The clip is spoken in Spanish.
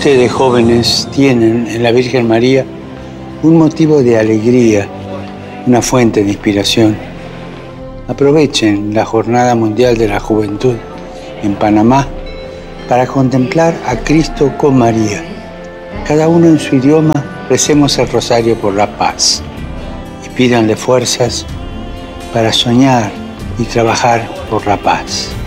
Ustedes, jóvenes, tienen en la Virgen María un motivo de alegría, una fuente de inspiración. Aprovechen la Jornada Mundial de la Juventud en Panamá para contemplar a Cristo con María. Cada uno en su idioma, recemos el rosario por la paz y pídanle fuerzas para soñar y trabajar por la paz.